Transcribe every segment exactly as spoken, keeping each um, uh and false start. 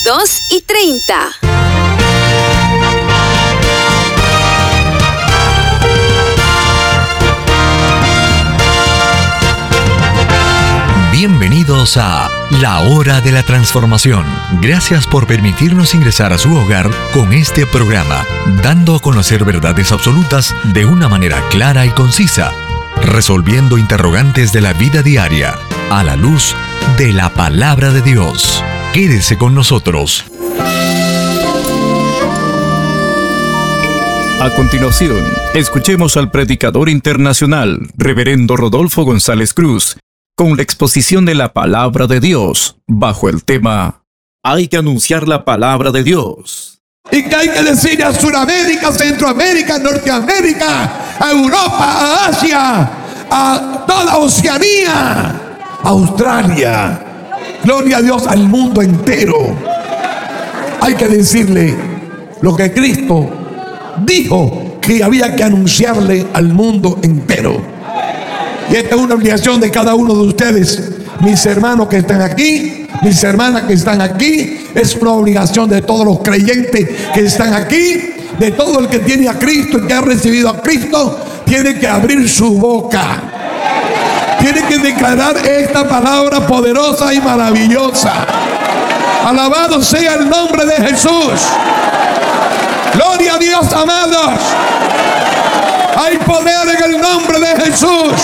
dos y treinta. Bienvenidos a La Hora de la Transformación. Gracias por permitirnos ingresar a su hogar con este programa, dando a conocer verdades absolutas de una manera clara y concisa, resolviendo interrogantes de la vida diaria a la luz de la Palabra de Dios. Quédese con nosotros. A continuación, escuchemos al predicador internacional, Reverendo Rodolfo González Cruz, con la exposición de la Palabra de Dios, bajo el tema Hay que anunciar la Palabra de Dios. Y que hay que decirle a Sudamérica, Centroamérica, Norteamérica, a Europa, a Asia, a toda Oceanía, Australia, gloria a Dios, al mundo entero. Hay que decirle lo que Cristo dijo que había que anunciarle al mundo entero. Y esta es una obligación de cada uno de ustedes, mis hermanos que están aquí, mis hermanas que están aquí. Es una obligación de todos los creyentes que están aquí, de todo el que tiene a Cristo y que ha recibido a Cristo. Tiene que abrir su boca, tiene que declarar esta palabra poderosa y maravillosa. Alabado sea el nombre de Jesús. Gloria a Dios, amados. Hay poder en el nombre de Jesús.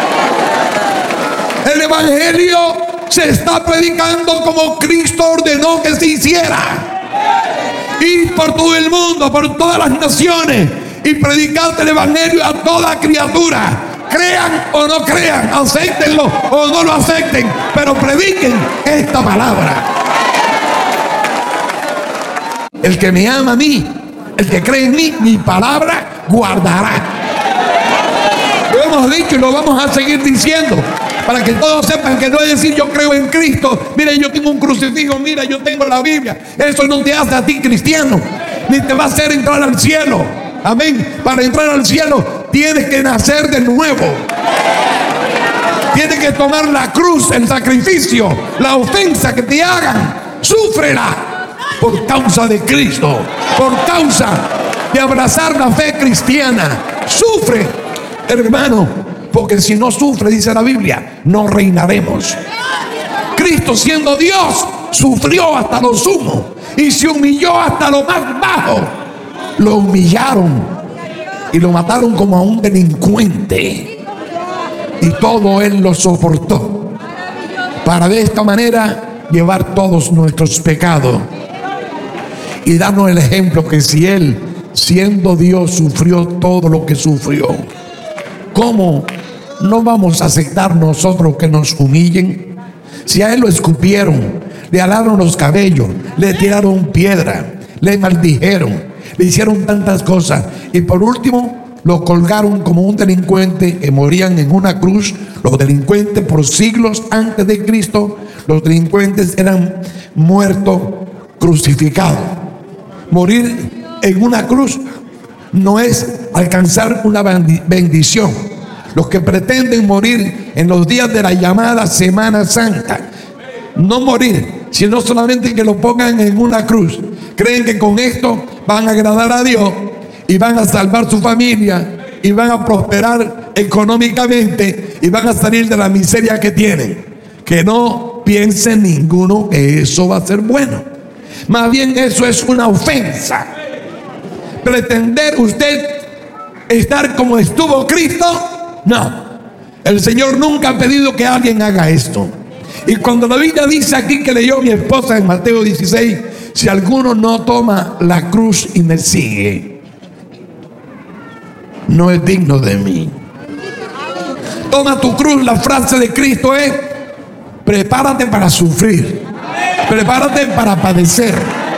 El Evangelio se está predicando como Cristo ordenó que se hiciera. Ir por todo el mundo, por todas las naciones, y predicar el Evangelio a toda criatura. Crean o no crean, acéptenlo o no lo acepten, pero prediquen esta palabra. El que me ama a mí, el que cree en mí, mi palabra guardará. Lo hemos dicho y lo vamos a seguir diciendo, para que todos sepan que no es decir yo creo en Cristo, mira yo tengo un crucifijo, mira yo tengo la Biblia. Eso no te hace a ti cristiano, ni te va a hacer entrar al cielo. Amén. Para entrar al cielo tienes que nacer de nuevo. Tienes que tomar la cruz, el sacrificio, la ofensa que te hagan, súfrela por causa de Cristo, por causa de abrazar la fe cristiana. Sufre, hermano, porque si no sufre, dice la Biblia, no reinaremos. Cristo, siendo Dios, sufrió hasta lo sumo y se humilló hasta lo más bajo. Lo humillaron y lo mataron como a un delincuente, y todo él lo soportó para de esta manera llevar todos nuestros pecados y darnos el ejemplo que si él, siendo Dios, sufrió todo lo que sufrió, ¿cómo no vamos a aceptar nosotros que nos humillen? Si a él lo escupieron, le alaron los cabellos, le tiraron piedra, le maldijeron, le hicieron tantas cosas, y por último lo colgaron como un delincuente que morían en una cruz. Los delincuentes, por siglos antes de Cristo, los delincuentes eran muertos crucificados. Morir en una cruz no es alcanzar una bendición. Los que pretenden morir en los días de la llamada Semana Santa, no morir, sino solamente que lo pongan en una cruz, creen que con esto van a agradar a Dios y van a salvar su familia y van a prosperar económicamente y van a salir de la miseria que tienen. Que no piense ninguno que eso va a ser bueno. Más bien eso es una ofensa. Pretender usted estar como estuvo Cristo, no. El Señor nunca ha pedido que alguien haga esto. Y cuando la Biblia dice aquí, que leyó mi esposa en Mateo dieciséis, si alguno no toma la cruz y me sigue, no es digno de mí. Toma tu cruz. La frase de Cristo es: prepárate para sufrir, prepárate para padecer.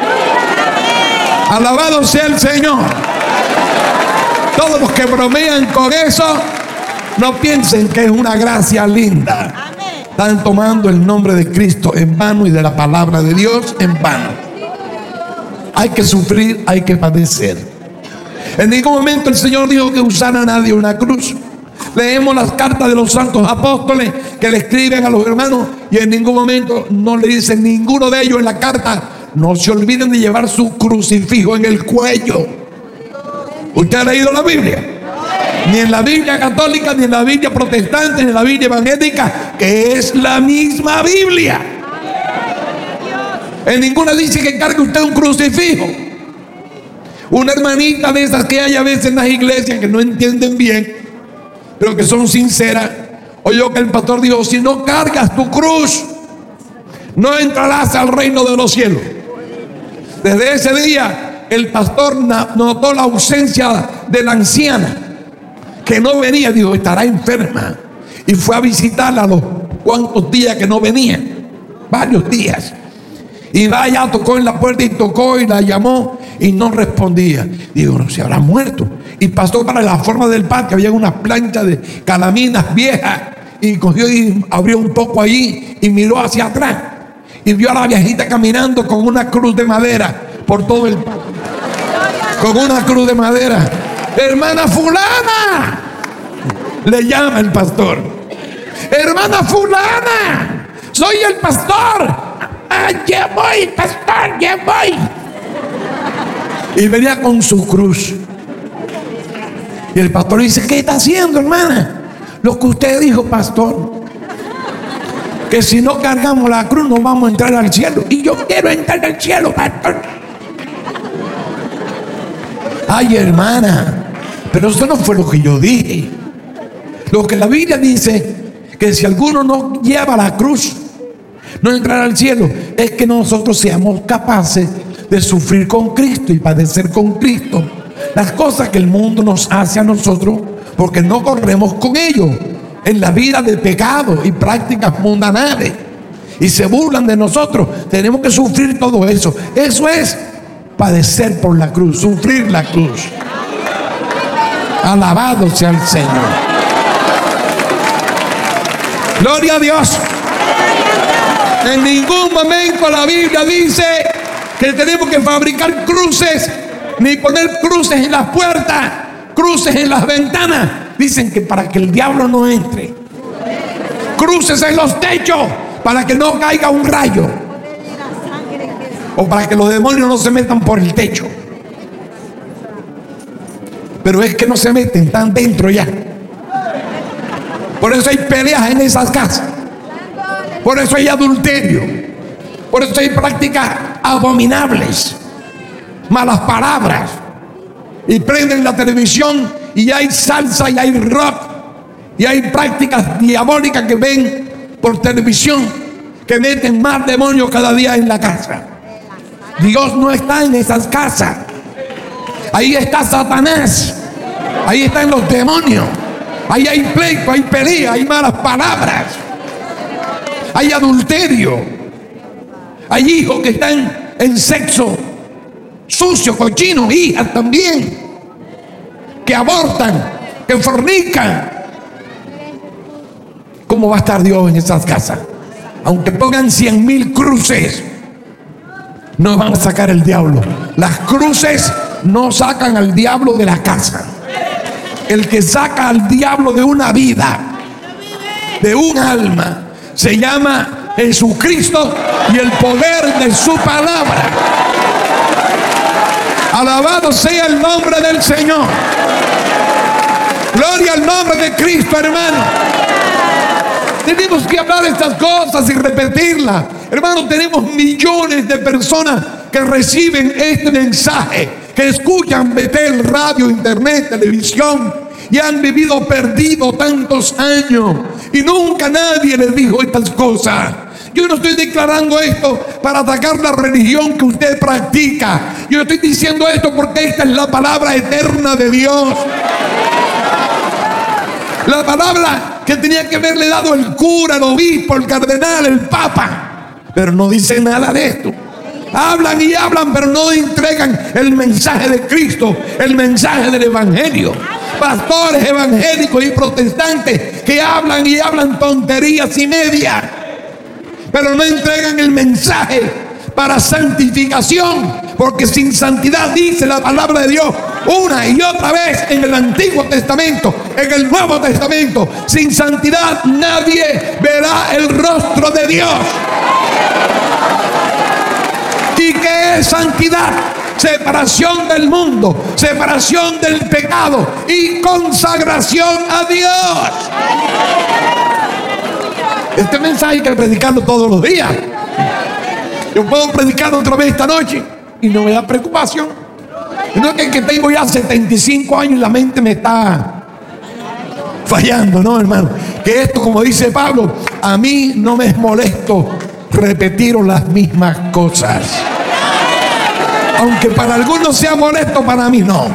Alabado sea el Señor. Todos los que bromean con eso, no piensen que es una gracia linda. Están tomando el nombre de Cristo en vano y de la palabra de Dios en vano. Hay que sufrir, hay que padecer. En ningún momento el Señor dijo que usara a nadie una cruz. Leemos las cartas de los santos apóstoles que le escriben a los hermanos, y en ningún momento no le dicen ninguno de ellos en la carta: no se olviden de llevar su crucifijo en el cuello. ¿Usted ha leído la Biblia? Ni en la Biblia católica, ni en la Biblia protestante, ni en la Biblia evangélica, que es la misma Biblia. En ninguna dice que cargue usted un crucifijo. Una hermanita de esas que hay a veces en las iglesias que no entienden bien, pero que son sinceras, oyó que el pastor dijo: si no cargas tu cruz, no entrarás al reino de los cielos. Desde ese día el pastor notó la ausencia de la anciana, que no venía. Dijo: estará enferma. Y fue a visitarla a los cuantos días que no venía, varios días. Y vaya, tocó en la puerta y tocó y la llamó y no respondía. Digo: no, se habrá muerto. Y pasó para la forma del patio, había una plancha de calaminas viejas, y cogió y abrió un poco allí y miró hacia atrás y vio a la viejita caminando con una cruz de madera por todo el patio, con una cruz de madera. Hermana fulana, le llama el pastor. Hermana fulana, soy el pastor. Ah, ya voy, pastor, ya voy. Y venía con su cruz. Y el pastor dice: ¿qué está haciendo, hermana? Lo que usted dijo, pastor, que si no cargamos la cruz no vamos a entrar al cielo. Y yo quiero entrar al cielo, pastor. Ay, hermana, pero eso no fue lo que yo dije. Lo que la Biblia dice, que si alguno no lleva la cruz, no entrará al cielo, es que nosotros seamos capaces de sufrir con Cristo y padecer con Cristo las cosas que el mundo nos hace a nosotros, porque no corremos con ellos en la vida de pecado y prácticas mundanales, y se burlan de nosotros. Tenemos que sufrir todo eso. Eso es padecer por la cruz, sufrir la cruz. Alabado sea el Señor. Gloria a Dios. En ningún momento la Biblia dice que tenemos que fabricar cruces, ni poner cruces en las puertas, cruces en las ventanas. Dicen que para que el diablo no entre. Cruces en los techos para que no caiga un rayo, o para que los demonios no se metan por el techo. Pero es que no se meten, están dentro ya. Por eso hay peleas en esas casas. Por eso hay adulterio. Por eso hay prácticas abominables, malas palabras. Y prenden la televisión y hay salsa y hay rock y hay prácticas diabólicas que ven por televisión, que meten más demonios cada día en la casa. Dios no está en esas casas. Ahí está Satanás. Ahí están los demonios. Ahí hay pleito, hay pelea, hay malas palabras, hay adulterio, hay hijos que están en sexo sucio, cochino, hijas también, que abortan, que fornican. ¿Cómo va a estar Dios en esas casas? Aunque pongan cien mil cruces, no van a sacar el diablo. Las cruces no sacan al diablo de la casa. El que saca al diablo de una vida, de un alma, se llama Jesucristo y el poder de su palabra. Alabado sea el nombre del Señor. Gloria al nombre de Cristo, hermano. Tenemos que hablar de estas cosas y repetirlas. Hermano, tenemos millones de personas que reciben este mensaje, que escuchan Betel, radio, internet, televisión, y han vivido perdidos tantos años y nunca nadie les dijo estas cosas. Yo no estoy declarando esto para atacar la religión que usted practica. Yo estoy diciendo esto porque esta es la palabra eterna de Dios. La palabra que tenía que haberle dado el cura, el obispo, el cardenal, el papa. Pero no dice nada de esto. Hablan y hablan, pero no entregan el mensaje de Cristo, el mensaje del Evangelio. Pastores evangélicos y protestantes que hablan y hablan tonterías y media, pero no entregan el mensaje para santificación, porque sin santidad, dice la palabra de Dios una y otra vez en el Antiguo Testamento, en el Nuevo Testamento, sin santidad nadie verá el rostro de Dios. ¿Y qué es santidad, separación del mundo, separación del pecado y consagración a Dios. Este mensaje hay que predicarlo todos los días. Yo puedo predicar otra vez esta noche y no me da preocupación. No es que, que tengo ya setenta y cinco años y la mente me está fallando, no, hermano. Que esto, como dice Pablo, a mí no me es molesto repetir las mismas cosas. Aunque para algunos sea molesto, para mí no.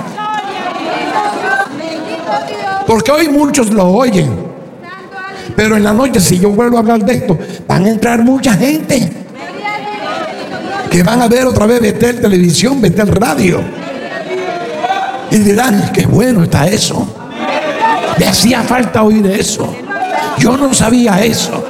Porque hoy muchos lo oyen. Pero en la noche, si yo vuelvo a hablar de esto, van a entrar mucha gente que van a ver otra vez Betel Televisión, Betel Radio. Y dirán, qué bueno está eso. Me hacía falta oír eso. Yo no sabía eso.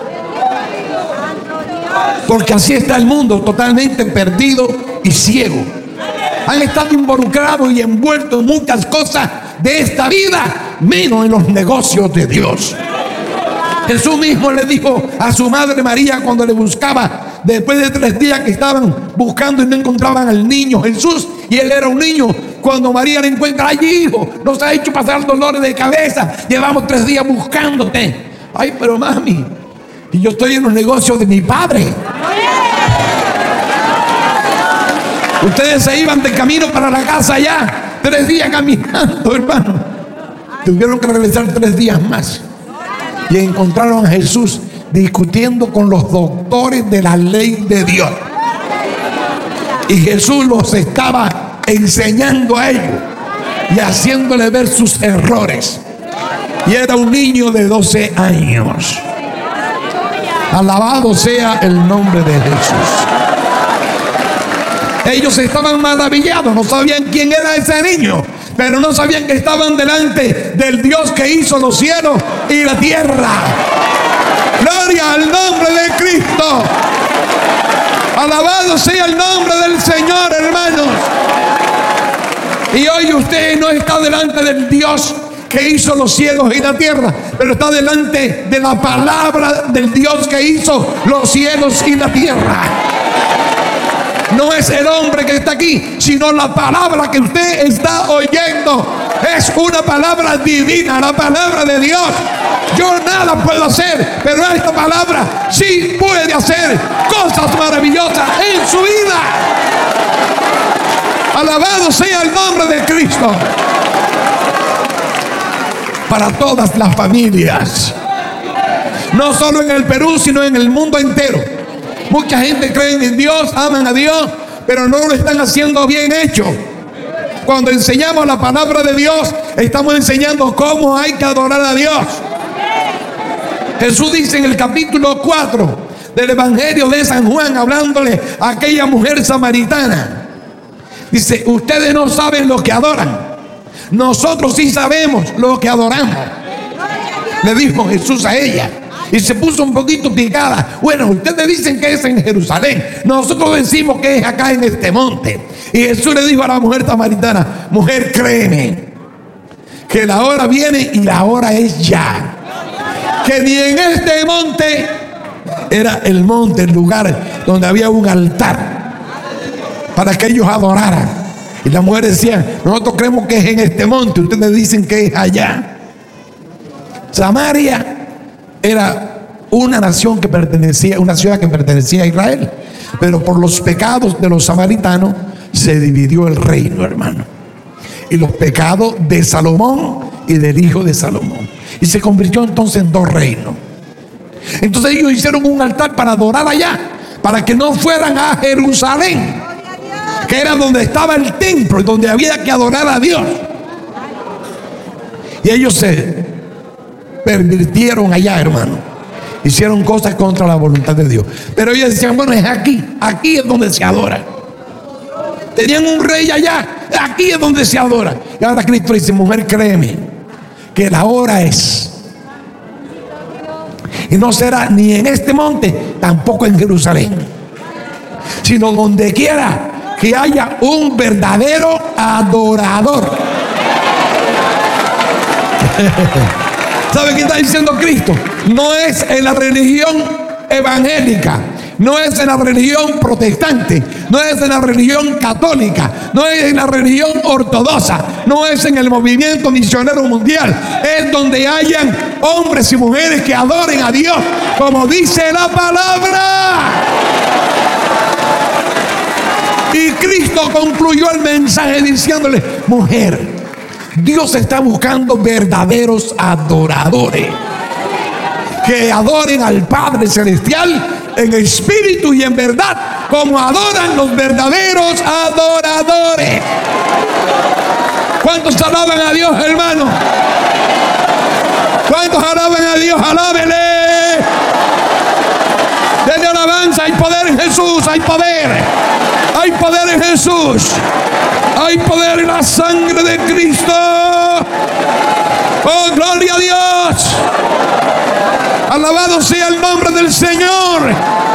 Porque así está el mundo, totalmente perdido y ciego. Han estado involucrados y envueltos en muchas cosas de esta vida, menos en los negocios de Dios. Jesús mismo le dijo a su madre María cuando le buscaba, después de tres días que estaban buscando y no encontraban al niño Jesús, y él era un niño. Cuando María le encuentra, ay, hijo, nos ha hecho pasar dolores de cabeza, llevamos tres días buscándote. Ay, pero mami, y yo estoy en los negocios de mi padre. Ustedes se iban de camino para la casa allá, tres días caminando, hermano. Tuvieron que regresar tres días más. Y encontraron a Jesús discutiendo con los doctores de la ley de Dios. Y Jesús los estaba enseñando a ellos y haciéndole ver sus errores. Y era un niño de doce años. Alabado sea el nombre de Jesús. Ellos estaban maravillados, no sabían quién era ese niño, pero no sabían que estaban delante del Dios que hizo los cielos y la tierra. Gloria al nombre de Cristo. Alabado sea el nombre del Señor, hermanos. Y hoy usted no está delante del Dios que hizo los cielos y la tierra, pero está delante de la palabra del Dios que hizo los cielos y la tierra. No es el hombre que está aquí, sino la palabra que usted está oyendo. Es una palabra divina, la palabra de Dios. Yo nada puedo hacer, pero esta palabra sí puede hacer cosas maravillosas en su vida. Alabado sea el nombre de Cristo. Para todas las familias, no solo en el Perú, sino en el mundo entero. Mucha gente cree en Dios, aman a Dios, pero no lo están haciendo bien hecho. Cuando enseñamos la palabra de Dios, estamos enseñando cómo hay que adorar a Dios. Jesús dice en el capítulo cuatro del Evangelio de San Juan, hablándole a aquella mujer samaritana, dice, ustedes no saben lo que adoran. Nosotros sí sabemos lo que adoramos, le dijo Jesús a ella. Y se puso un poquito picada. Bueno, ustedes dicen que es en Jerusalén, nosotros decimos que es acá en este monte. Y Jesús le dijo a la mujer samaritana, mujer, créeme que la hora viene y la hora es ya, que ni en este monte, era el monte, el lugar donde había un altar para que ellos adoraran. Y la mujer decía, nosotros creemos que es en este monte, ustedes dicen que es allá. Samaria era una nación que pertenecía, una ciudad que pertenecía a Israel, pero por los pecados de los samaritanos se dividió el reino, hermano. Y los pecados de Salomón y del hijo de Salomón, y se convirtió entonces en dos reinos. Entonces ellos hicieron un altar para adorar allá, para que no fueran a Jerusalén, que era donde estaba el templo y donde había que adorar a Dios. Y ellos se pervirtieron allá, hermano. Hicieron cosas contra la voluntad de Dios. Pero ellos decían, bueno, es aquí, aquí es donde se adora. Tenían un rey allá, aquí es donde se adora. Y ahora Cristo dice, mujer, créeme que la hora es, y no será ni en este monte, tampoco en Jerusalén, sino donde quiera que haya un verdadero adorador. ¿Sabe qué está diciendo Cristo? No es en la religión evangélica no es en la religión protestante, no es en la religión católica, no es en la religión ortodoxa, no es en el movimiento misionero mundial. Es donde hayan hombres y mujeres que adoren a Dios como dice la palabra. Y Cristo concluyó el mensaje diciéndole: mujer, Dios está buscando verdaderos adoradores que adoren al Padre Celestial en espíritu y en verdad, como adoran los verdaderos adoradores. ¿Cuántos alaban a Dios, hermano? ¿Cuántos alaban a Dios? ¡Alábele! Denle alabanza. Hay poder en Jesús, hay poder. Hay poder en Jesús. Hay poder en la sangre de Cristo. ¡Oh, gloria a Dios! Alabado sea el nombre del Señor.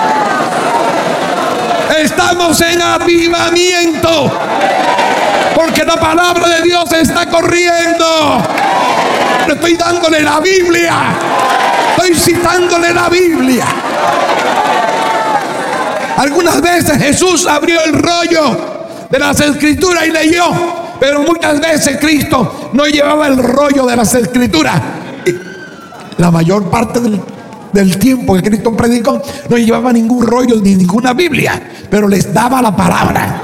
Estamos en avivamiento, porque la palabra de Dios está corriendo. Estoy dándole la Biblia. Estoy citándole la Biblia. Algunas veces Jesús abrió el rollo de las Escrituras y leyó, pero muchas veces Cristo no llevaba el rollo de las Escrituras. La mayor parte del, del tiempo que Cristo predicó no llevaba ningún rollo ni ninguna Biblia, pero les daba la palabra.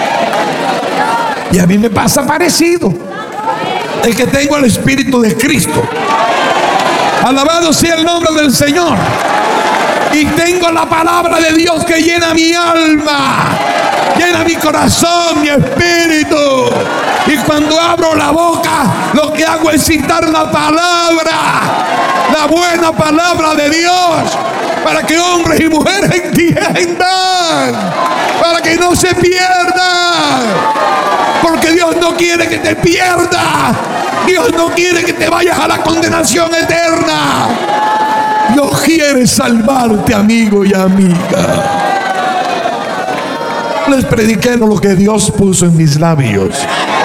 Y a mí me pasa parecido, es que tengo el Espíritu de Cristo. Alabado sea el nombre del Señor. Y tengo la palabra de Dios que llena mi alma, llena mi corazón, mi espíritu. Y cuando abro la boca, lo que hago es citar la palabra, la buena palabra de Dios, para que hombres y mujeres entiendan, para que no se pierdan. Porque Dios no quiere que te pierdas. Dios no quiere que te vayas a la condenación eterna. Dios quiere salvarte, amigo y amiga. Les prediqué lo que Dios puso en mis labios.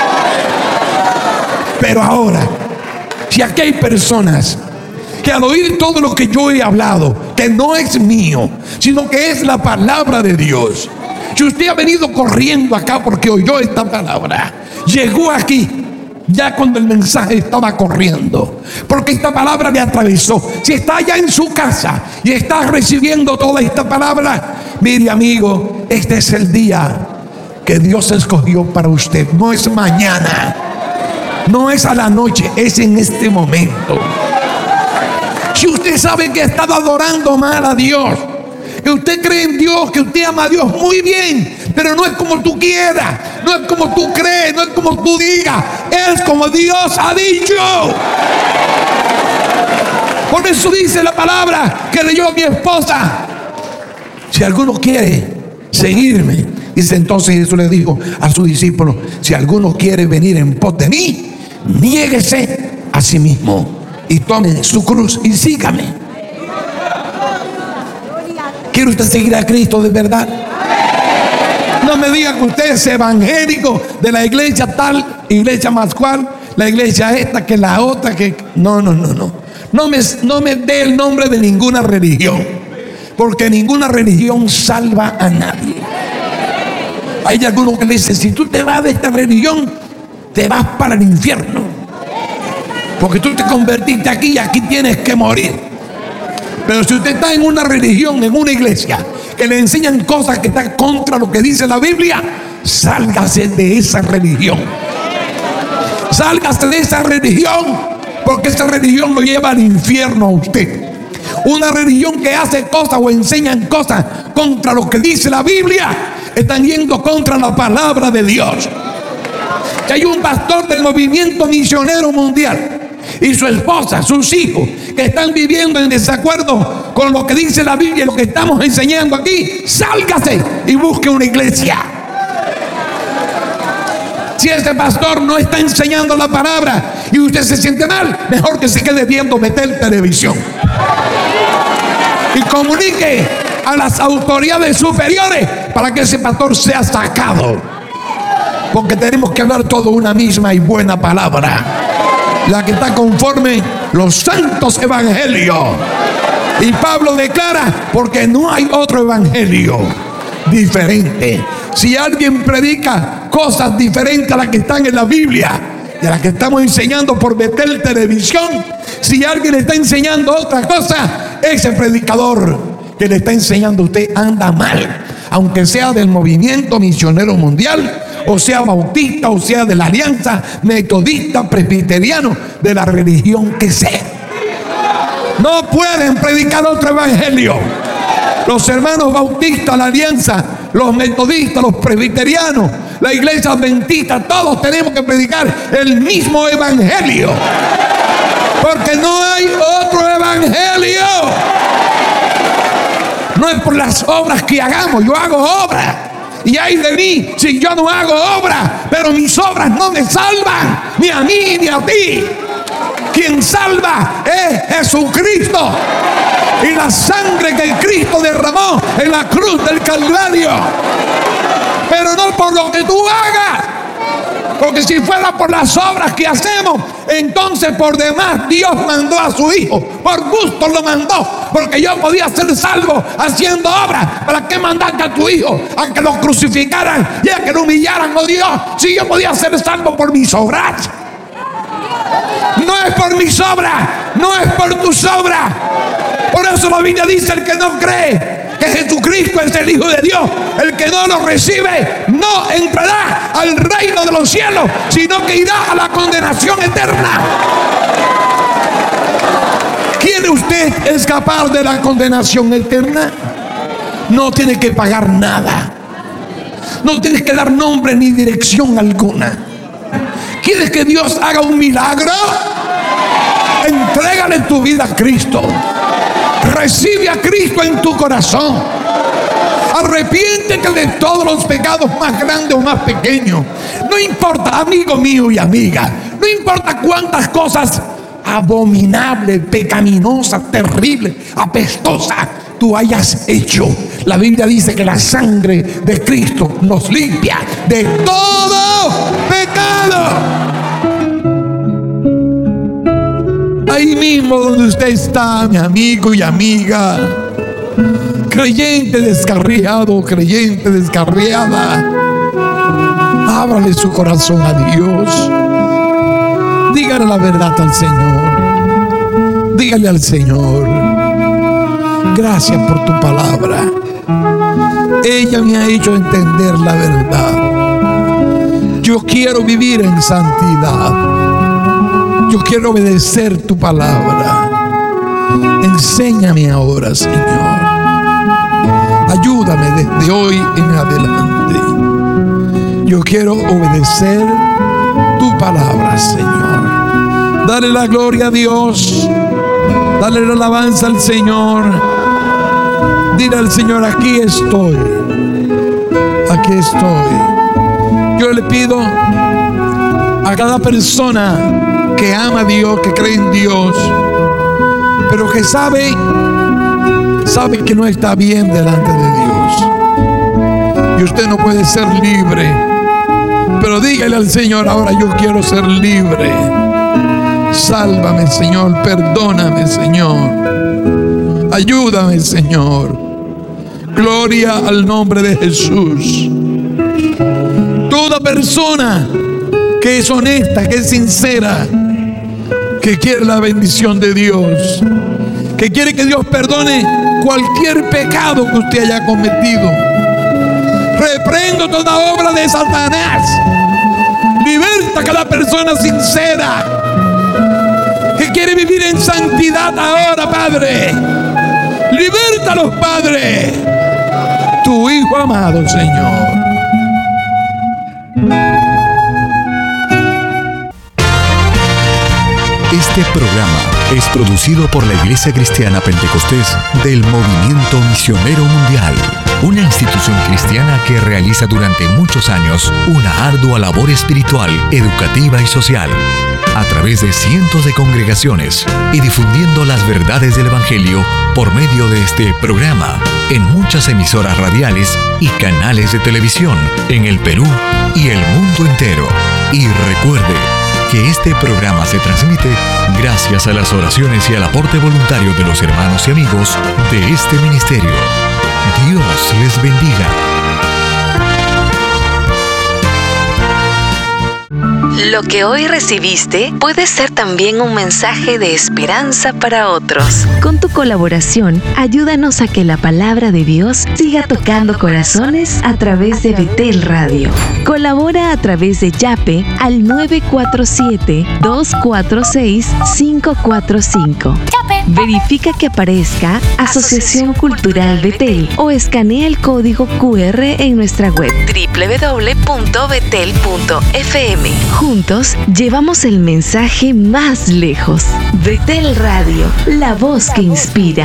Pero ahora, si aquí hay personas que al oír todo lo que yo he hablado, que no es mío, sino que es la palabra de Dios, si usted ha venido corriendo acá porque oyó esta palabra, llegó aquí ya cuando el mensaje estaba corriendo, porque esta palabra le atravesó. Si está allá en su casa y está recibiendo toda esta palabra, mire, amigo, este es el día que Dios escogió para usted. No es mañana, no es a la noche, es en este momento. Si usted sabe que ha estado adorando mal a Dios, que usted cree en Dios, que usted ama a Dios, muy bien, pero no es como tú quieras, no es como tú crees, no es como tú digas, es como Dios ha dicho. Por eso dice la palabra que leyó mi esposa: si alguno quiere seguirme, dice, entonces Jesús le dijo a sus discípulos: si alguno quiere venir en pos de mí, niéguese a sí mismo y tome su cruz y sígame. ¿Quiere usted seguir a Cristo de verdad? No me diga que usted es evangélico de la iglesia tal, iglesia más cual, la iglesia esta, que la otra, que... No, no, no, no. No me, no me dé el nombre de ninguna religión, porque ninguna religión salva a nadie. Hay algunos que le dicen: si tú te vas de esta religión, te vas para el infierno, porque tú te convertiste aquí y aquí tienes que morir. Pero si usted está en una religión, en una iglesia, que le enseñan cosas que están contra lo que dice la Biblia, sálgase de esa religión. Sálgase de esa religión, porque esa religión lo lleva al infierno a usted. Una religión que hace cosas o enseñan cosas contra lo que dice la Biblia, están yendo contra la palabra de Dios. Que hay un pastor del movimiento misionero mundial y su esposa, sus hijos, que están viviendo en desacuerdo con lo que dice la Biblia y lo que estamos enseñando aquí, sálgase y busque una iglesia. Si ese pastor no está enseñando la palabra y usted se siente mal, mejor que se quede viendo Betel Televisión y comunique a las autoridades superiores para que ese pastor sea sacado, porque tenemos que hablar todo una misma y buena palabra, la que está conforme los santos evangelios. Y Pablo declara, porque no hay otro evangelio diferente. Si alguien predica cosas diferentes a las que están en la Biblia y a las que estamos enseñando por Betel Televisión, si alguien está enseñando otra cosa, ese predicador que le está enseñando a usted anda mal, aunque sea del movimiento misionero mundial, o sea bautista, o sea de la alianza, metodista, presbiteriano, de la religión que sea. No pueden predicar otro evangelio. Los hermanos bautistas, la alianza, los metodistas, los presbiterianos, la iglesia adventista, todos tenemos que predicar el mismo evangelio, porque no hay otro evangelio. No es por las obras que hagamos, yo hago obras, y ay de mí si yo no hago obras, pero mis obras no me salvan, ni a mí ni a ti. Quien salva es Jesucristo y la sangre que Cristo derramó en la cruz del Calvario, pero no por lo que tú hagas, porque si fuera por las obras que hacemos, entonces por demás Dios mandó a su Hijo, por gusto lo mandó, porque yo podía ser salvo haciendo obras. ¿Para qué mandaste a tu Hijo a que lo crucificaran y a que lo humillaran, oh Dios, si yo podía ser salvo por mis obras? No es por mis obras, no es por tus obras. Por eso la Biblia dice: el que no cree que Jesucristo es el Hijo de Dios, el que no lo recibe, no entrará al reino de los cielos, sino que irá a la condenación eterna. ¿Quiere usted escapar de la condenación eterna? No tiene que pagar nada, no tienes que dar nombre ni dirección alguna. ¿Quieres que Dios haga un milagro? Entrégale tu vida a Cristo. Recibe a Cristo en tu corazón. Arrepiéntete de todos los pecados, más grandes o más pequeños. No importa, amigo mío y amiga, no importa cuántas cosas abominables, pecaminosas, terribles, apestosas tú hayas hecho. La Biblia dice que la sangre de Cristo nos limpia de todo pecado. Ahí mismo donde usted está, mi amigo y amiga, creyente descarriado, creyente descarriada, ábrale su corazón a Dios. Dígale la verdad al Señor. Dígale al Señor: gracias por tu palabra. Ella me ha hecho entender la verdad. Yo quiero vivir en santidad. Yo quiero obedecer tu palabra. Enséñame ahora, Señor. Ayúdame desde hoy en adelante. Yo quiero obedecer tu palabra, Señor. Dale la gloria a Dios. Dale la alabanza al Señor. Dile al Señor: aquí estoy. Aquí estoy. Yo le pido a cada persona que ama a Dios, que cree en Dios, pero que sabe, sabe que no está bien delante de Dios. Y usted no puede ser libre. Pero dígale al Señor ahora: yo quiero ser libre. Sálvame, Señor. Perdóname, Señor. Ayúdame, Señor. Gloria al nombre de Jesús. Toda persona que es honesta, que es sincera, que quiere la bendición de Dios, que quiere que Dios perdone cualquier pecado que usted haya cometido, reprendo toda obra de Satanás. Liberta a cada persona sincera que quiere vivir en santidad ahora, Padre. Libértalos, Padre. Tu Hijo amado, Señor. Este programa es producido por la Iglesia Cristiana Pentecostés del Movimiento Misionero Mundial, una institución cristiana que realiza durante muchos años una ardua labor espiritual, educativa y social, a través de cientos de congregaciones y difundiendo las verdades del Evangelio por medio de este programa en muchas emisoras radiales y canales de televisión en el Perú y el mundo entero. Y recuerde, que este programa se transmite gracias a las oraciones y al aporte voluntario de los hermanos y amigos de este ministerio. Dios les bendiga. Lo que hoy recibiste puede ser también un mensaje de esperanza para otros. Con tu colaboración, ayúdanos a que la palabra de Dios siga tocando corazones a través de Betel Radio. Colabora a través de Yape al nueve cuatro siete, dos cuatro seis, cinco cuatro cinco. Verifica que aparezca Asociación Cultural Betel o escanea el código cu erre en nuestra web doble u doble u doble u punto betel punto efe eme. Juntos llevamos el mensaje más lejos. Betel Radio, la voz que inspira.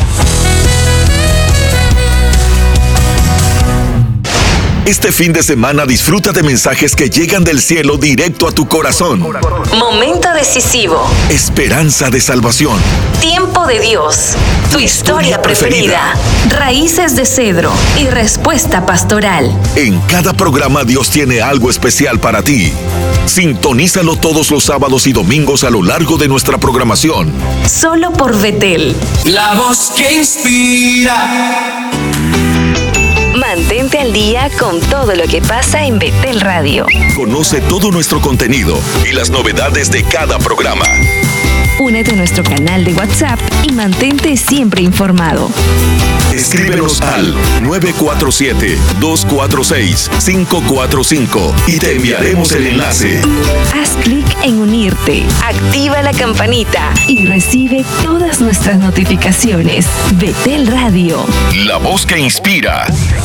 Este fin de semana disfruta de mensajes que llegan del cielo directo a tu corazón. Momento decisivo. Esperanza de salvación. Tiempo de Dios. Tu historia preferida. Raíces de cedro y respuesta pastoral. En cada programa Dios tiene algo especial para ti. Sintonízalo todos los sábados y domingos a lo largo de nuestra programación. Solo por Betel. La voz que inspira. Mantente al día con todo lo que pasa en Betel Radio. Conoce todo nuestro contenido y las novedades de cada programa. Únete a nuestro canal de WhatsApp y mantente siempre informado. Escríbenos al nueve cuatro siete, dos cuatro seis, cinco cuatro cinco y te enviaremos el enlace. Haz clic en unirte, activa la campanita y recibe todas nuestras notificaciones. Betel Radio. La voz que inspira.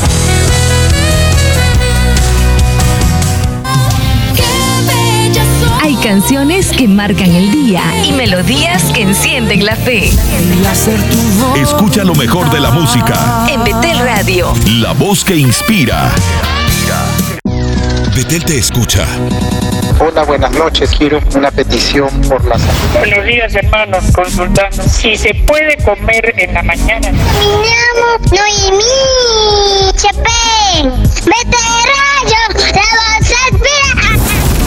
Hay canciones que marcan el día y melodías que encienden la fe. Escucha lo mejor de la música En Betel Radio. La voz que inspira. Betel te escucha. Hola, buenas noches. Quiero una petición por la salud. Buenos días, hermanos. Consultando si se puede comer en la mañana. Mi llamo Noemí Chepén. Betel Radio. La voz inspira.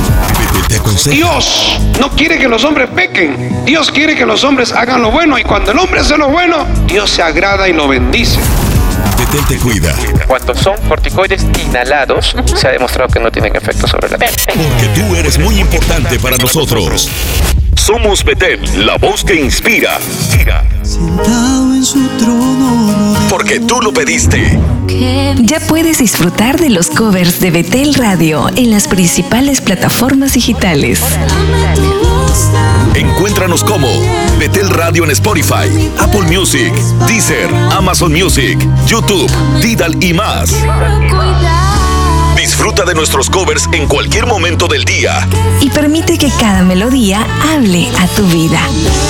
Dios no quiere que los hombres pequen. Dios quiere que los hombres hagan lo bueno. Y cuando el hombre hace lo bueno, Dios se agrada y lo bendice. Betel te cuida. Cuando son corticoides inhalados, se ha demostrado que no tienen efecto sobre la piel. Porque tú eres muy importante para nosotros. Somos Betel, la voz que inspira. Sentado en su trono. Porque tú lo pediste. Ya puedes disfrutar de los covers de Betel Radio en las principales plataformas digitales. Encuéntranos como Betel Radio en Spotify, Apple Music, Deezer, Amazon Music, YouTube, Tidal y más. Disfruta de nuestros covers en cualquier momento del día. Y permite que cada melodía hable a tu vida.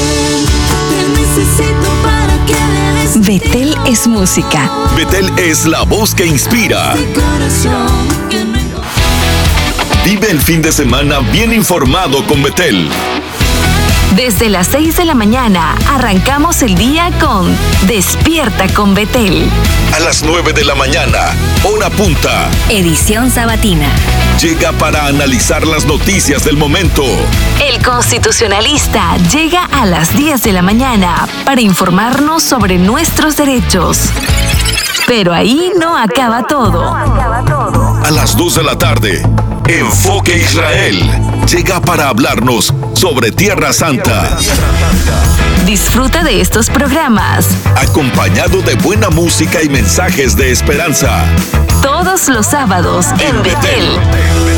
Betel es música. Betel es la voz que inspira. Vive el fin de semana bien informado con Betel. Desde las seis de la mañana arrancamos el día con Despierta con Betel. A las nueve de la mañana, hora punta. Edición sabatina. Llega para analizar las noticias del momento. El Constitucionalista llega a las diez de la mañana para informarnos sobre nuestros derechos. Pero ahí no acaba todo. A las dos de la tarde, Enfoque Israel llega para hablarnos sobre Tierra Santa. Disfruta de estos programas, acompañado de buena música y mensajes de esperanza. Todos los sábados en Betel.